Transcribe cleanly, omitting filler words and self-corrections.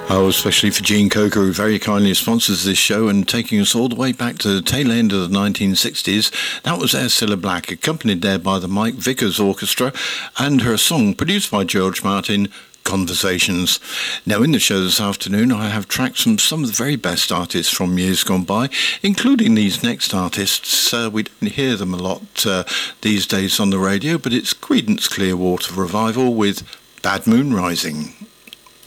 Oh, especially for Gene Coker, who very kindly sponsors this show and taking us all the way back to the tail end of the 1960s. That was Cilla Black, accompanied there by the Mike Vickers Orchestra, and her song, produced by George Martin, Conversations. Now, in the show this afternoon, I have tracks from some of the very best artists from years gone by, including these next artists. We don't hear them a lot these days on the radio, but it's Creedence Clearwater Revival with Bad Moon Rising.